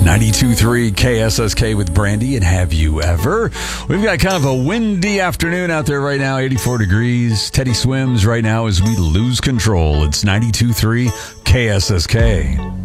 92.3 KSSK with Brandy and Have You Ever? We've got kind of a windy afternoon out there right now, 84 degrees. Teddy swims right now as we lose control. It's 92.3 KSSK.